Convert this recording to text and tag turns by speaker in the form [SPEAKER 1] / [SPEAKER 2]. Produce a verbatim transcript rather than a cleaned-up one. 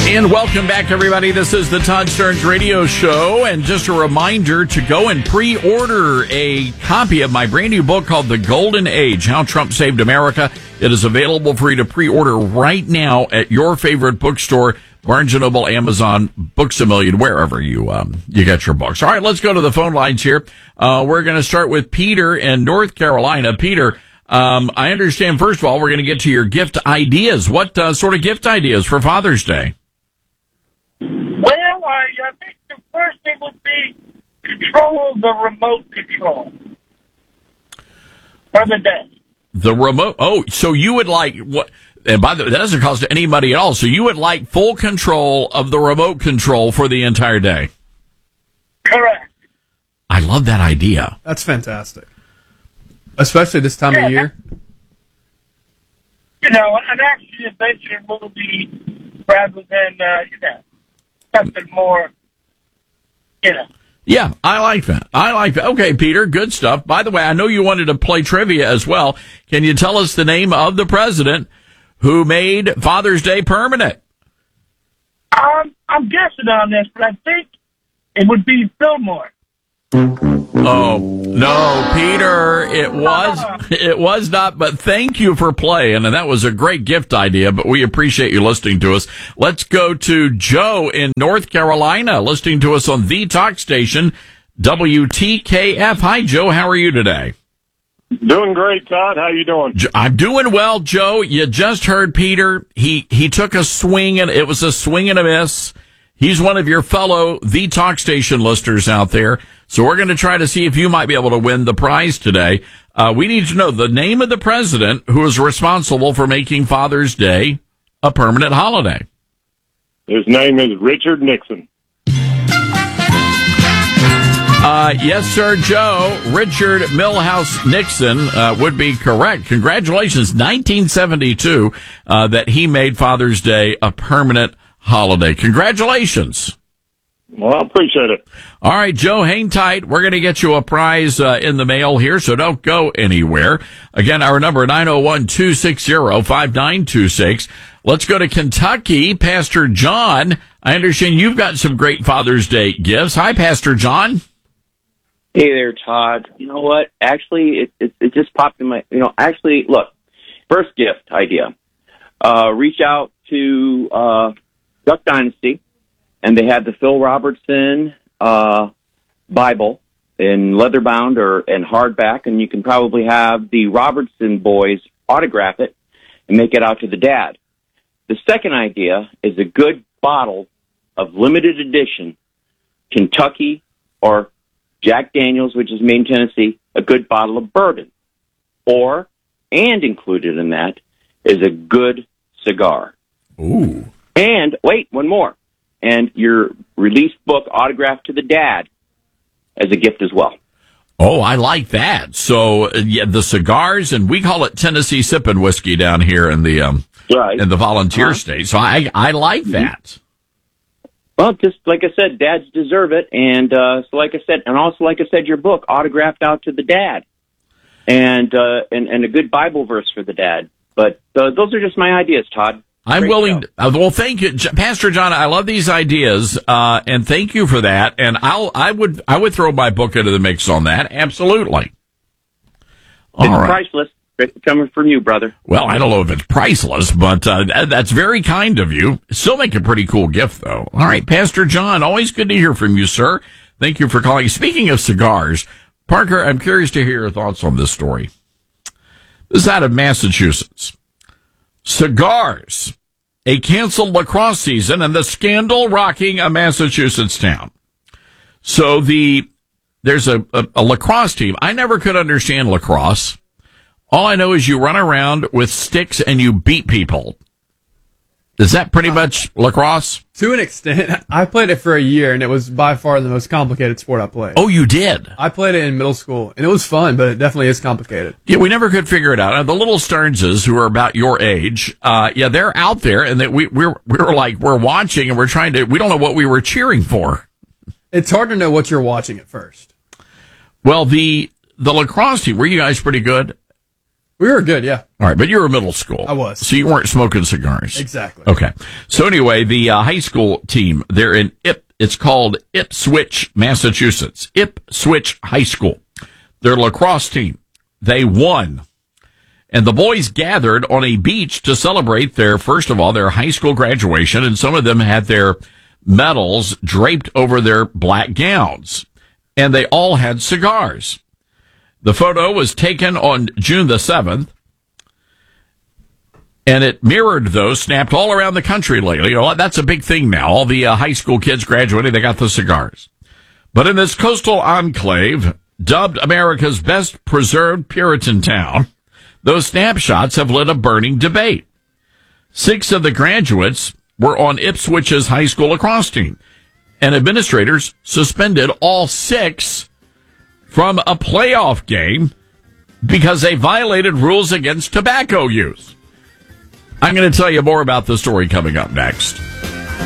[SPEAKER 1] And welcome back, everybody. This is the Todd Stearns Radio Show. And just a reminder to go and pre-order a copy of my brand new book called The Golden Age, How Trump Saved America. It is available for you to pre-order right now at your favorite bookstore, Barnes and Noble, Amazon, Books A Million, wherever you um, you get your books. All right, let's go to the phone lines here. Uh, we're going to start with Peter in North Carolina. Peter, um, I understand, first of all, we're going to get to your gift ideas. What uh, sort of gift ideas for Father's Day?
[SPEAKER 2] Well, I, I think the first thing would be control the remote control for the day.
[SPEAKER 1] The remote. Oh, so you would like what? And by the way, that doesn't cost any money at all. So you would like full control of the remote control for the entire day.
[SPEAKER 2] Correct.
[SPEAKER 1] I love that idea.
[SPEAKER 3] That's fantastic, especially this time
[SPEAKER 2] yeah,
[SPEAKER 3] of year.
[SPEAKER 2] You know, an action adventure movie rather than uh, you know something more. You know.
[SPEAKER 1] Yeah, I like that. I like that. Okay, Peter, good stuff. By the way, I know you wanted to play trivia as well. Can you tell us the name of the president who made Father's Day permanent?
[SPEAKER 2] Um, I'm guessing on this, but I think it would be Fillmore.
[SPEAKER 1] Oh, no, Peter, it was, it was not, but thank you for playing, and that was a great gift idea, but we appreciate you listening to us. Let's go to Joe in North Carolina, listening to us on the talk station, W T K F. Hi, Joe, how are you today?
[SPEAKER 4] Doing great, Todd. How you doing?
[SPEAKER 1] I'm doing well, Joe. You just heard Peter. He, he took a swing, and it was a swing and a miss. He's one of your fellow The Talk Station listeners out there. So we're going to try to see if you might be able to win the prize today. Uh, we need to know the name of the president who is responsible for making Father's Day a permanent holiday.
[SPEAKER 4] His name is Richard Nixon.
[SPEAKER 1] Uh, yes, sir, Joe. Richard Milhouse Nixon uh, would be correct. Congratulations, nineteen seventy-two, uh, that he made Father's Day a permanent holiday. Congratulations.
[SPEAKER 4] Well, I appreciate it.
[SPEAKER 1] All right, Joe, hang tight. We're going to get you a prize uh, in the mail here, so don't go anywhere. Again, our number, nine oh one, two six zero, five nine two six. Let's go to Kentucky. Pastor John, I understand you've got some great Father's Day gifts. Hi, Pastor John.
[SPEAKER 5] Hey there, Todd. You know what? Actually, it, it, it just popped in my, you know, actually, look, first gift idea. Uh, reach out to uh, Duck Dynasty, and they have the Phil Robertson uh, Bible in leather-bound or in hardback, and you can probably have the Robertson boys autograph it and make it out to the dad. The second idea is a good bottle of limited edition Kentucky or Jack Daniels, which is made in Tennessee, a good bottle of bourbon. Or, and included in that, is a good cigar.
[SPEAKER 1] Ooh.
[SPEAKER 5] And, wait, one more. And your release book autographed to the dad as a gift as well.
[SPEAKER 1] Oh, I like that. So, uh, yeah, the cigars, and we call it Tennessee sipping whiskey down here in the um,
[SPEAKER 5] right.
[SPEAKER 1] in the volunteer
[SPEAKER 5] uh-huh.
[SPEAKER 1] state. So I I like that.
[SPEAKER 5] Well, just like I said, dads deserve it. And uh, so like I said, and also like I said, your book autographed out to the dad. And, uh, and, and a good Bible verse for the dad. But uh, those are just my ideas, Todd.
[SPEAKER 1] I'm
[SPEAKER 5] Great
[SPEAKER 1] willing.
[SPEAKER 5] show.
[SPEAKER 1] To, uh, well, thank you, J- Pastor John. I love these ideas, uh, and thank you for that. And I'll, I would, I would throw my book into the mix on that. Absolutely. All
[SPEAKER 5] It's
[SPEAKER 1] right.
[SPEAKER 5] priceless. It's coming from you, brother.
[SPEAKER 1] Well, I don't know if it's priceless, but uh, th- that's very kind of you. Still make a pretty cool gift, though. All right, Pastor John. Always good to hear from you, sir. Thank you for calling. Speaking of cigars, Parker, I'm curious to hear your thoughts on this story. This is out of Massachusetts. Cigars. A canceled lacrosse season and the scandal rocking a Massachusetts town. So the there's a, a, a lacrosse team. I never could understand lacrosse. All I know is you run around with sticks and you beat people. Is that pretty much lacrosse?
[SPEAKER 3] To an extent. I played it for a year, and it was by far the most complicated sport I played.
[SPEAKER 1] Oh, you did?
[SPEAKER 3] I played it in middle school, and it was fun, but it definitely is complicated.
[SPEAKER 1] Yeah, we never could figure it out. Uh, the little Stearnses, who are about your age, uh, yeah, they're out there, and they, we, we're, we're like, we're watching, and we're trying to, we don't know what we were cheering for.
[SPEAKER 3] It's hard to know what you're watching at first.
[SPEAKER 1] Well, the, the lacrosse team, were you guys pretty good?
[SPEAKER 3] We were good, yeah.
[SPEAKER 1] All right, but you were middle school.
[SPEAKER 3] I was.
[SPEAKER 1] So you weren't smoking cigars.
[SPEAKER 3] Exactly.
[SPEAKER 1] Okay. So anyway, the uh, high school team, they're in Ip. It's called Ipswich, Massachusetts. Ipswich High School. Their lacrosse team. They won. And the boys gathered on a beach to celebrate their, first of all, their high school graduation, and some of them had their medals draped over their black gowns. And they all had cigars. The photo was taken on June the seventh, and it mirrored those snapped all around the country lately. You know, that's a big thing now. All the uh, high school kids graduating, they got the cigars. But in this coastal enclave, dubbed America's best preserved Puritan town, those snapshots have lit a burning debate. Six of the graduates were on Ipswich's high school lacrosse team, and administrators suspended all six from a playoff game because they violated rules against tobacco use. I'm going to tell you more about the story coming up next.